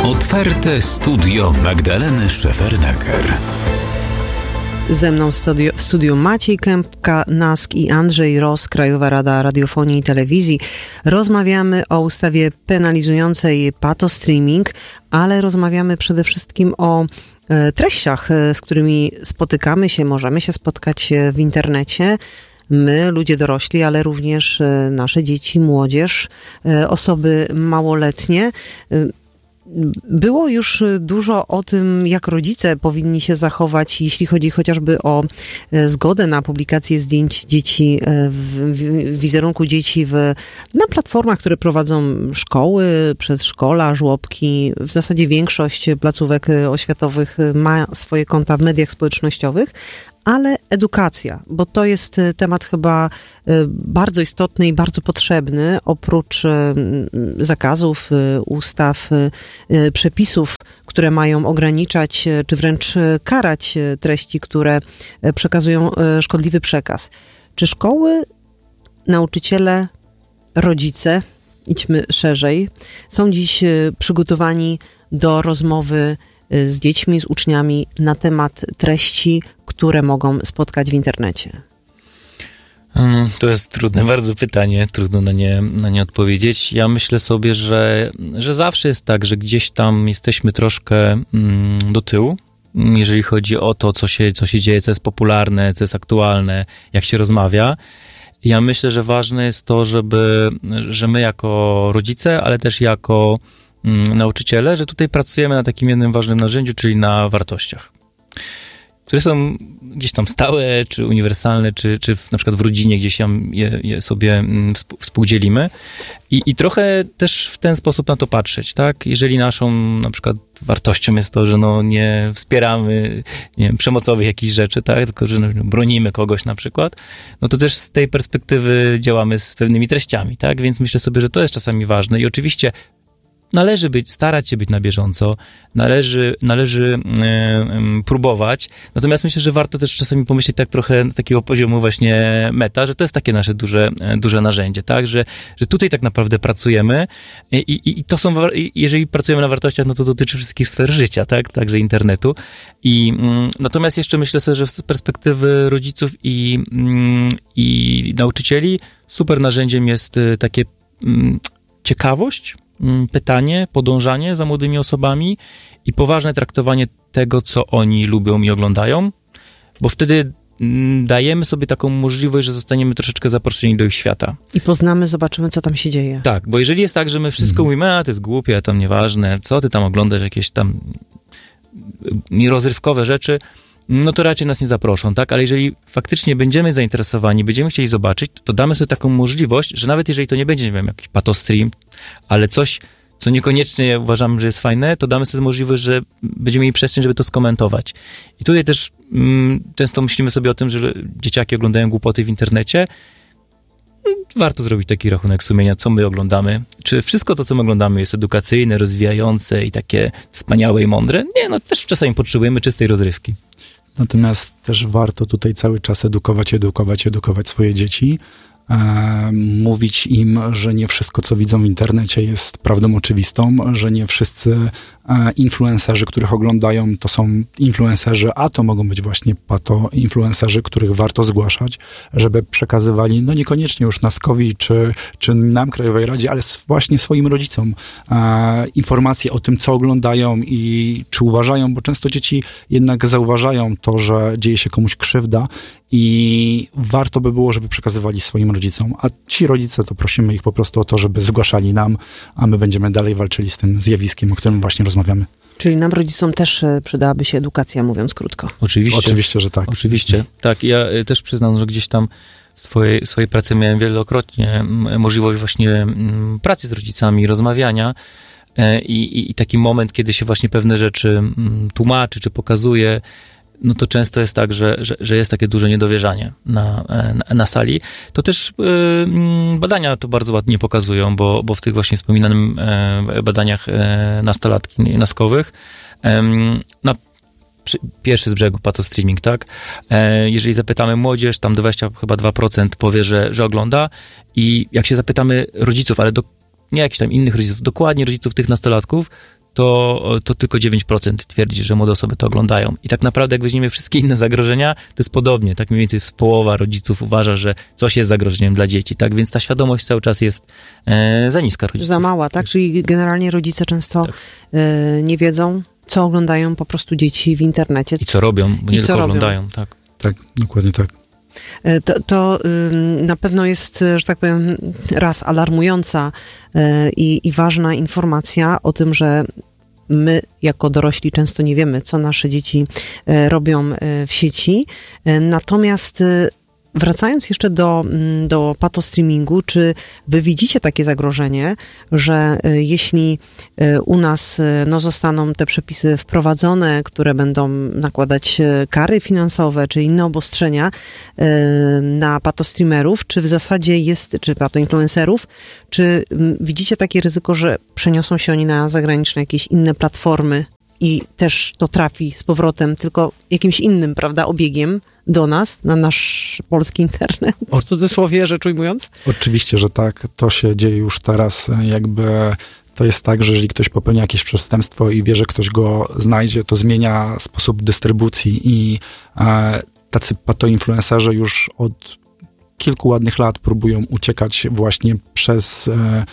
Otwarte studio Magdaleny Szefernaker. Ze mną w studiu Maciej Kępka-Nask i Andrzej Ross, Krajowa Rada Radiofonii i Telewizji. Rozmawiamy o ustawie penalizującej patostreaming, ale rozmawiamy przede wszystkim o treściach, z którymi spotykamy się, możemy się spotkać w internecie. My, ludzie dorośli, ale również nasze dzieci, młodzież, osoby małoletnie. Było już dużo o tym, jak rodzice powinni się zachować, jeśli chodzi chociażby o zgodę na publikację zdjęć dzieci, wizerunku dzieci na platformach, które prowadzą szkoły, przedszkola, żłobki. W zasadzie większość placówek oświatowych ma swoje konta w mediach społecznościowych. Ale edukacja, bo to jest temat chyba bardzo istotny i bardzo potrzebny, oprócz zakazów, ustaw, przepisów, które mają ograniczać czy wręcz karać treści, które przekazują szkodliwy przekaz. Czy szkoły, nauczyciele, rodzice, idźmy szerzej, są dziś przygotowani do rozmowy z dziećmi, z uczniami na temat treści, które mogą spotkać w internecie? To jest trudne bardzo pytanie, trudno na nie odpowiedzieć. Ja myślę sobie, że zawsze jest tak, że gdzieś tam jesteśmy troszkę do tyłu, jeżeli chodzi o to, co się dzieje, co jest popularne, co jest aktualne, jak się rozmawia. Ja myślę, że ważne jest to, że my jako rodzice, ale też jako nauczyciele, że tutaj pracujemy na takim jednym ważnym narzędziu, czyli na wartościach, które są gdzieś tam stałe, czy uniwersalne, czy na przykład w rodzinie gdzieś tam je sobie współdzielimy. I trochę też w ten sposób na to patrzeć, tak? Jeżeli naszą na przykład wartością jest to, że nie wspieramy, nie wiem, przemocowych jakichś rzeczy, tak? Tylko że bronimy kogoś na przykład, no to też z tej perspektywy działamy z pewnymi treściami, tak? Więc myślę sobie, że to jest czasami ważne i oczywiście należy starać się być na bieżąco, należy próbować, natomiast myślę, że warto też czasami pomyśleć tak trochę z takiego poziomu właśnie meta, że to jest takie nasze duże narzędzie, tak, że tutaj tak naprawdę pracujemy i to są, jeżeli pracujemy na wartościach, no to dotyczy wszystkich sfer życia, tak, także internetu natomiast jeszcze myślę sobie, że z perspektywy rodziców i nauczycieli super narzędziem jest takie ciekawość, pytanie, podążanie za młodymi osobami i poważne traktowanie tego, co oni lubią i oglądają, bo wtedy dajemy sobie taką możliwość, że zostaniemy troszeczkę zaproszeni do ich świata. I poznamy, zobaczymy, co tam się dzieje. Tak, bo jeżeli jest tak, że my wszystko mówimy, to jest głupie, tam nieważne, co ty tam oglądasz, jakieś tam nierozrywkowe rzeczy, no to raczej nas nie zaproszą, tak? Ale jeżeli faktycznie będziemy zainteresowani, będziemy chcieli zobaczyć, to damy sobie taką możliwość, że nawet jeżeli to nie będzie, nie wiem, jakiś patostream, ale coś, co niekoniecznie uważamy, że jest fajne, to damy sobie możliwość, że będziemy mieli przestrzeń, żeby to skomentować. I tutaj też często myślimy sobie o tym, że dzieciaki oglądają głupoty w internecie. Warto zrobić taki rachunek sumienia, co my oglądamy. Czy wszystko to, co my oglądamy, jest edukacyjne, rozwijające i takie wspaniałe i mądre? Nie, no też czasami potrzebujemy czystej rozrywki. Natomiast też warto tutaj cały czas edukować swoje dzieci. Mówić im, że nie wszystko, co widzą w internecie, jest prawdą oczywistą, że nie wszyscy influencerzy, których oglądają, to są influencerzy, a to mogą być właśnie influencerzy, których warto zgłaszać, żeby przekazywali, no niekoniecznie już Naskowi czy nam, Krajowej Radzie, ale właśnie swoim rodzicom informacje o tym, co oglądają i czy uważają, bo często dzieci jednak zauważają to, że dzieje się komuś krzywda i warto by było, żeby przekazywali swoim rodzicom, a ci rodzice to prosimy ich po prostu o to, żeby zgłaszali nam, a my będziemy dalej walczyli z tym zjawiskiem, o którym właśnie rozmawiamy. Czyli nam, rodzicom, też przydałaby się edukacja, mówiąc krótko. Oczywiście, że tak. Oczywiście, tak. Ja też przyznam, że gdzieś tam w swojej pracy miałem wielokrotnie możliwość właśnie pracy z rodzicami, rozmawiania i taki moment, kiedy się właśnie pewne rzeczy tłumaczy, czy pokazuje, no to często jest tak, że jest takie duże niedowierzanie na sali. To też badania to bardzo ładnie pokazują, bo w tych właśnie wspominanym badaniach nastolatki naskowych pierwszy z brzegu patostreaming, tak? Jeżeli zapytamy młodzież, tam 22% powie, że ogląda i jak się zapytamy rodziców, ale nie jakichś tam innych rodziców, dokładnie rodziców tych nastolatków, to tylko 9% twierdzi, że młode osoby to oglądają. I tak naprawdę, jak weźmiemy wszystkie inne zagrożenia, to jest podobnie. Tak mniej więcej połowa rodziców uważa, że coś jest zagrożeniem dla dzieci. Tak więc ta świadomość cały czas jest za niska rodziców. Za mała, tak? Czyli generalnie rodzice często nie wiedzą, co oglądają po prostu dzieci w internecie. I co robią, bo nie tylko oglądają. Tak, dokładnie tak. To na pewno jest, że tak powiem, raz alarmująca i ważna informacja o tym, że my jako dorośli często nie wiemy, co nasze dzieci robią w sieci. Natomiast wracając jeszcze do patostreamingu, czy wy widzicie takie zagrożenie, że jeśli u nas zostaną te przepisy wprowadzone, które będą nakładać kary finansowe, czy inne obostrzenia na patostreamerów, czy w zasadzie czy patoinfluencerów, czy widzicie takie ryzyko, że przeniosą się oni na zagraniczne jakieś inne platformy i też to trafi z powrotem tylko jakimś innym, prawda, obiegiem do nas, na nasz polski internet, w cudzysłowie rzecz ujmując? Oczywiście, że tak. To się dzieje już teraz. To jest tak, że jeżeli ktoś popełnia jakieś przestępstwo i wie, że ktoś go znajdzie, to zmienia sposób dystrybucji i tacy patoinfluencerzy już od kilku ładnych lat próbują uciekać właśnie przez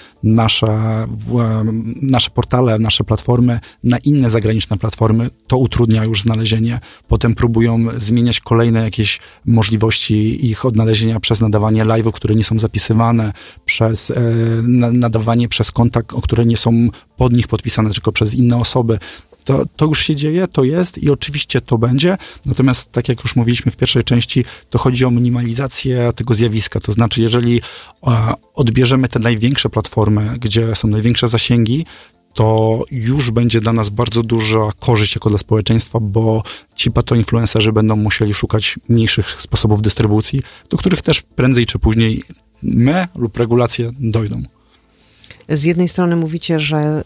nasze portale, nasze platformy na inne zagraniczne platformy. To utrudnia już znalezienie. Potem próbują zmieniać kolejne jakieś możliwości ich odnalezienia przez nadawanie live'ów, które nie są zapisywane, przez nadawanie przez konta, które nie są pod nich podpisane, tylko przez inne osoby. To już się dzieje, to jest i oczywiście to będzie. Natomiast, tak jak już mówiliśmy w pierwszej części, to chodzi o minimalizację tego zjawiska. To znaczy, jeżeli odbierzemy te największe platformy, gdzie są największe zasięgi, to już będzie dla nas bardzo duża korzyść jako dla społeczeństwa, bo ci patoinfluencerzy będą musieli szukać mniejszych sposobów dystrybucji, do których też prędzej czy później my lub regulacje dojdą. Z jednej strony mówicie, że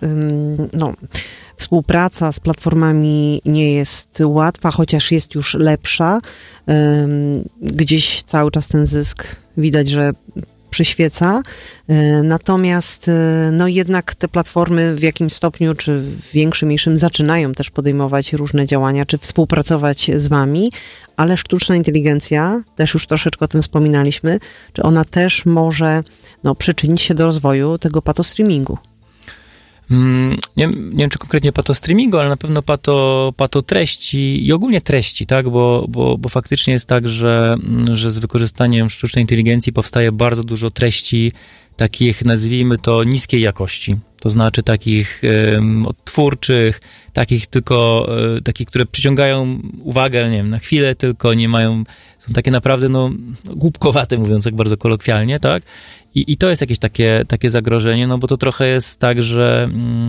współpraca z platformami nie jest łatwa, chociaż jest już lepsza. Gdzieś cały czas ten zysk widać, że przyświeca. Natomiast jednak te platformy w jakimś stopniu, czy w większym, mniejszym zaczynają też podejmować różne działania, czy współpracować z wami, ale sztuczna inteligencja, też już troszeczkę o tym wspominaliśmy, czy ona też może przyczynić się do rozwoju tego patostreamingu? Nie wiem, czy konkretnie patostreamingu, ale na pewno pato treści i ogólnie treści, tak, bo faktycznie jest tak, że z wykorzystaniem sztucznej inteligencji powstaje bardzo dużo treści takich, nazwijmy to, niskiej jakości. To znaczy takich odtwórczych, takich, które przyciągają uwagę, nie wiem, na chwilę tylko, nie mają, są takie naprawdę, głupkowate, mówiąc tak bardzo kolokwialnie, tak? I to jest jakieś takie zagrożenie, bo to trochę jest tak, że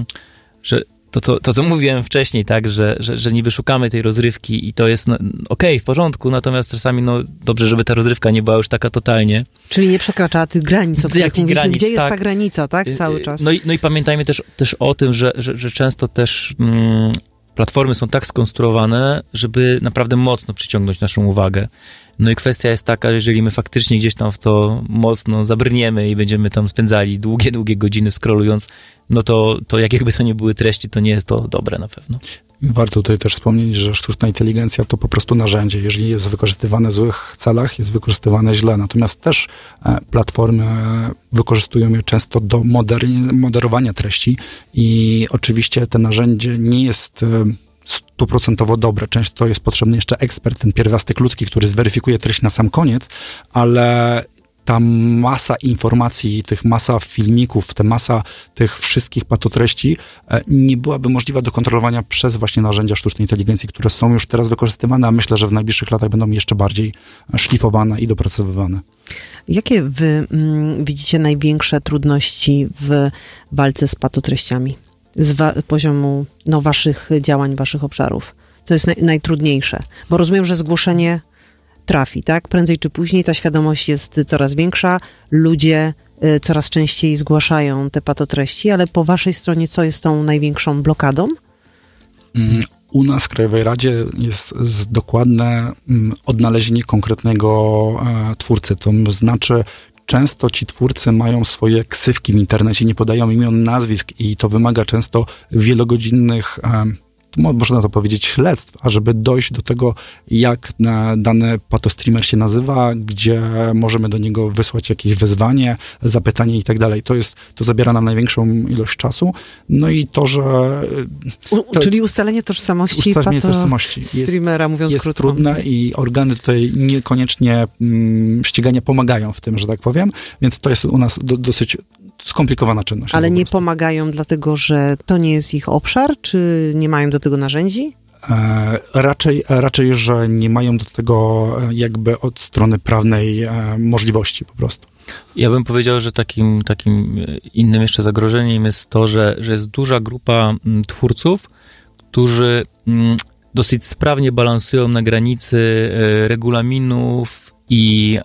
to, co mówiłem wcześniej, tak, że niby szukamy tej rozrywki i to jest okej, w porządku, natomiast czasami dobrze, żeby ta rozrywka nie była już taka totalnie. Czyli nie przekracza tych granic, o których mówiliśmy. Gdzie jest ta granica, tak, cały czas? No i pamiętajmy też o tym, że często też platformy są tak skonstruowane, żeby naprawdę mocno przyciągnąć naszą uwagę. No i kwestia jest taka, jeżeli my faktycznie gdzieś tam w to mocno zabrniemy i będziemy tam spędzali długie godziny scrollując, to jakby to nie były treści, to nie jest to dobre na pewno. Warto tutaj też wspomnieć, że sztuczna inteligencja to po prostu narzędzie. Jeżeli jest wykorzystywane w złych celach, jest wykorzystywane źle. Natomiast też platformy wykorzystują je często do moderowania treści i oczywiście to narzędzie nie jest 100% dobre. Często jest potrzebny jeszcze ekspert, ten pierwiastek ludzki, który zweryfikuje treść na sam koniec, ale ta masa informacji, masa filmików, masa tych wszystkich patotreści nie byłaby możliwa do kontrolowania przez właśnie narzędzia sztucznej inteligencji, które są już teraz wykorzystywane, a myślę, że w najbliższych latach będą jeszcze bardziej szlifowane i dopracowywane. Jakie wy widzicie największe trudności w walce z patotreściami? Z poziomu waszych działań, waszych obszarów. Co jest najtrudniejsze? Bo rozumiem, że zgłoszenie trafi, tak? Prędzej czy później ta świadomość jest coraz większa, ludzie coraz częściej zgłaszają te patotreści, ale po waszej stronie co jest tą największą blokadą? U nas w Krajowej Radzie jest dokładne odnalezienie konkretnego twórcy. To znaczy, często ci twórcy mają swoje ksywki w internecie, nie podają imion, nazwisk i to wymaga często wielogodzinnych, można to powiedzieć, śledztw, ażeby dojść do tego, jak dany patostreamer się nazywa, gdzie możemy do niego wysłać jakieś wezwanie, zapytanie i tak dalej. To zabiera nam największą ilość czasu. No i to, że... Czyli ustalenie tożsamości streamera, mówiąc jest krótko. trudne i organy tutaj niekoniecznie ścigania pomagają w tym, że tak powiem, więc to jest u nas dosyć skomplikowana czynność. Ale nie pomagają dlatego, że to nie jest ich obszar, czy nie mają do tego narzędzi? Raczej, że nie mają do tego jakby od strony prawnej możliwości po prostu. Ja bym powiedział, że takim innym jeszcze zagrożeniem jest to, że jest duża grupa twórców, którzy dosyć sprawnie balansują na granicy regulaminów i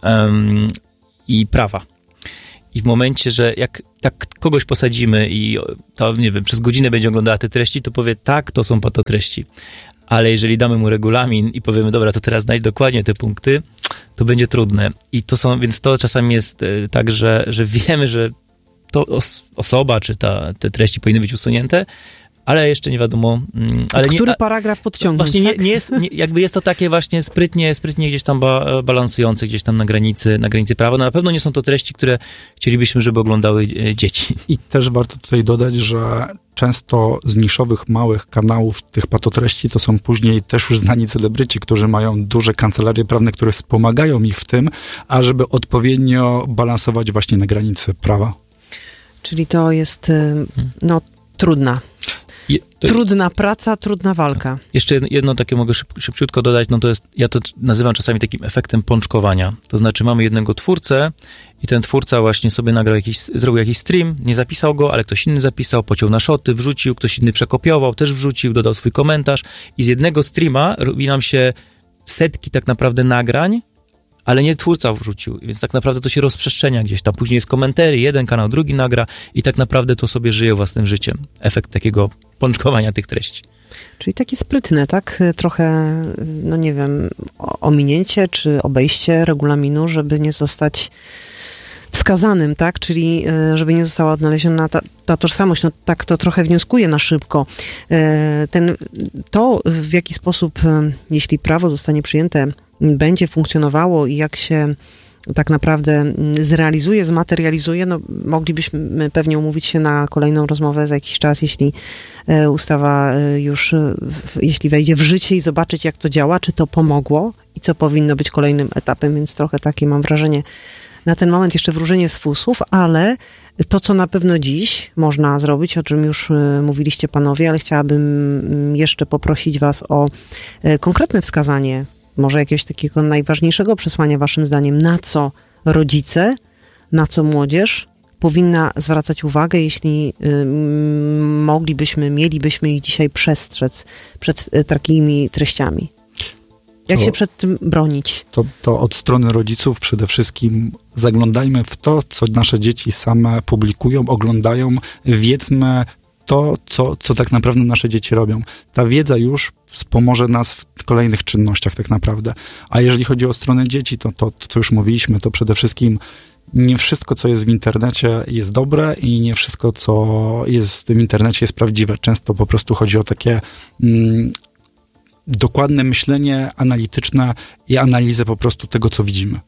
prawa. I w momencie, że jak tak kogoś posadzimy i to, nie wiem, przez godzinę będzie oglądała te treści, to powie, tak, to są patotreści. Ale jeżeli damy mu regulamin i powiemy, dobra, to teraz znajdź dokładnie te punkty, to będzie trudne. Więc to czasami jest tak, że wiemy, że to osoba, czy te treści powinny być usunięte, ale jeszcze nie wiadomo. Który paragraf podciągnąć? Właśnie tak? jakby jest to takie właśnie sprytnie gdzieś tam balansujące gdzieś tam na granicy prawa. No na pewno nie są to treści, które chcielibyśmy, żeby oglądały dzieci. I też warto tutaj dodać, że często z niszowych, małych kanałów tych patotreści to są później też już znani celebryci, którzy mają duże kancelarie prawne, które wspomagają ich w tym, ażeby odpowiednio balansować właśnie na granicy prawa. Czyli to jest trudna. Trudna praca, trudna walka. Jeszcze jedno takie mogę szybciutko dodać, no to jest, ja to nazywam czasami takim efektem pączkowania. To znaczy mamy jednego twórcę i ten twórca właśnie sobie zrobił jakiś stream, nie zapisał go, ale ktoś inny zapisał, pociął na szoty, wrzucił, ktoś inny przekopiował, też wrzucił, dodał swój komentarz i z jednego streama robi nam się setki tak naprawdę nagrań, ale nie twórca wrzucił, więc tak naprawdę to się rozprzestrzenia gdzieś tam. Później jest komentary, jeden kanał, drugi nagra i tak naprawdę to sobie żyje własnym życiem. Efekt takiego pączkowania tych treści. Czyli takie sprytne, tak? Trochę, no nie wiem, ominięcie czy obejście regulaminu, żeby nie zostać wskazanym, tak? Czyli żeby nie została odnaleziona ta tożsamość. No tak to trochę wnioskuję na szybko. To w jaki sposób, jeśli prawo zostanie przyjęte, będzie funkcjonowało i jak się tak naprawdę zrealizuje, zmaterializuje, no moglibyśmy pewnie umówić się na kolejną rozmowę za jakiś czas, jeśli ustawa już, jeśli wejdzie w życie i zobaczyć, jak to działa, czy to pomogło i co powinno być kolejnym etapem, więc trochę takie mam wrażenie na ten moment jeszcze wróżenie z fusów, ale to, co na pewno dziś można zrobić, o czym już mówiliście panowie, ale chciałabym jeszcze poprosić was o konkretne wskazanie, może jakiegoś takiego najważniejszego przesłania waszym zdaniem, na co rodzice, na co młodzież powinna zwracać uwagę, jeśli mielibyśmy ich dzisiaj przestrzec przed takimi treściami. Jak się przed tym bronić? To od strony rodziców przede wszystkim zaglądajmy w to, co nasze dzieci same publikują, oglądają, wiedzmy to, co tak naprawdę nasze dzieci robią. Ta wiedza już wspomoże nas w kolejnych czynnościach tak naprawdę. A jeżeli chodzi o stronę dzieci, to co już mówiliśmy, to przede wszystkim nie wszystko, co jest w internecie, jest dobre i nie wszystko, co jest w internecie, jest prawdziwe. Często po prostu chodzi o takie dokładne myślenie analityczne i analizę po prostu tego, co widzimy.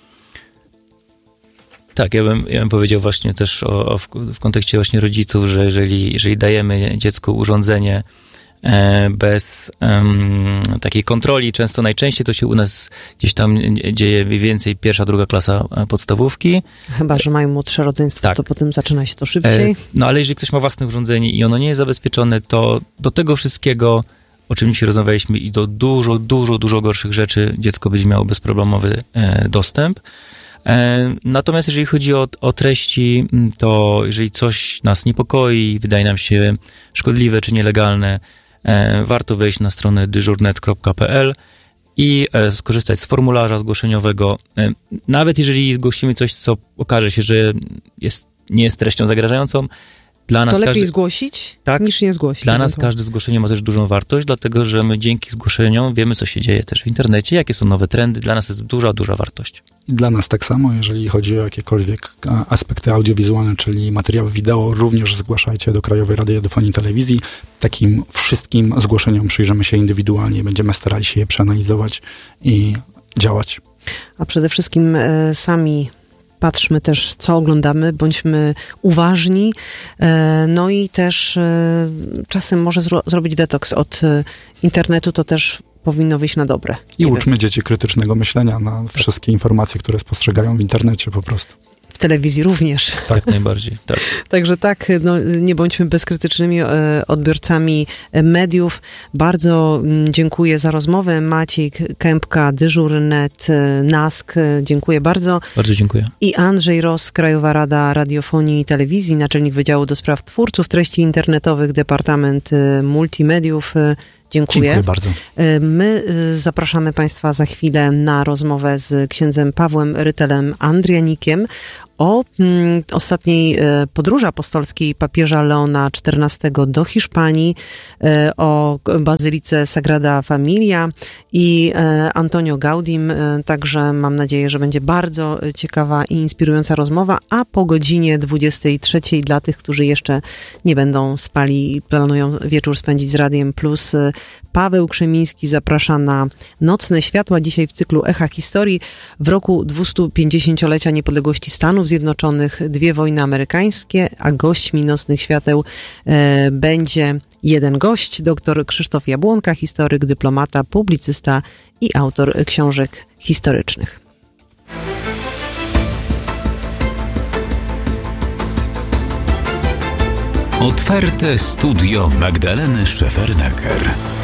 Tak, ja bym powiedział właśnie też w kontekście właśnie rodziców, że jeżeli dajemy dziecku urządzenie bez takiej kontroli, najczęściej to się u nas gdzieś tam dzieje mniej więcej 1., 2. klasa podstawówki. Chyba, że mają młodsze rodzeństwo, tak. To potem zaczyna się to szybciej. No ale jeżeli ktoś ma własne urządzenie i ono nie jest zabezpieczone, to do tego wszystkiego, o czym dzisiaj rozmawialiśmy, i do dużo gorszych rzeczy dziecko będzie miało bezproblemowy dostęp. Natomiast jeżeli chodzi o treści, to jeżeli coś nas niepokoi, wydaje nam się szkodliwe czy nielegalne, warto wejść na stronę dyżurnet.pl i skorzystać z formularza zgłoszeniowego. Nawet jeżeli zgłosimy coś, co okaże się, że nie jest treścią zagrażającą, Dla nas to lepiej zgłosić, niż nie zgłosić. Dla nas każde zgłoszenie ma też dużą wartość, dlatego że my dzięki zgłoszeniom wiemy, co się dzieje też w internecie, jakie są nowe trendy. Dla nas jest duża wartość. I dla nas tak samo, jeżeli chodzi o jakiekolwiek aspekty audiowizualne, czyli materiały wideo, również zgłaszajcie do Krajowej Rady Radiofonii i Telewizji. Takim wszystkim zgłoszeniom przyjrzymy się indywidualnie, będziemy starali się je przeanalizować i działać. A przede wszystkim sami patrzmy też, co oglądamy, bądźmy uważni, no i też czasem może zrobić detoks od internetu, to też powinno wyjść na dobre. I uczmy dzieci krytycznego myślenia na wszystkie informacje, które spostrzegają w internecie po prostu. W telewizji również. Tak, najbardziej. Tak. Także tak, no, nie bądźmy bezkrytycznymi odbiorcami mediów. Bardzo dziękuję za rozmowę. Maciej Kępka, Dyżur.net, NASK. Dziękuję bardzo. Bardzo dziękuję. I Andrzej Ross, Krajowa Rada Radiofonii i Telewizji, naczelnik Wydziału do Spraw Twórców Treści Internetowych, Departament Multimediów. Dziękuję. Dziękuję bardzo. My zapraszamy Państwa za chwilę na rozmowę z księdzem Pawłem Rytelem Andrianikiem o ostatniej podróży apostolskiej papieża Leona XIV do Hiszpanii, o bazylice Sagrada Familia i Antonio Gaudim. Także mam nadzieję, że będzie bardzo ciekawa i inspirująca rozmowa, a po godzinie 23 dla tych, którzy jeszcze nie będą spali i planują wieczór spędzić z Radiem Plus, Paweł Krzemiński zaprasza na Nocne Światła, dzisiaj w cyklu Echa Historii. W roku 250-lecia niepodległości Stanów Zjednoczonych, 2 wojny amerykańskie, a gośćmi Nocnych Świateł będzie jeden gość, dr Krzysztof Jabłonka, historyk, dyplomata, publicysta i autor książek historycznych. Otwarte studio Magdaleny Szefernaker.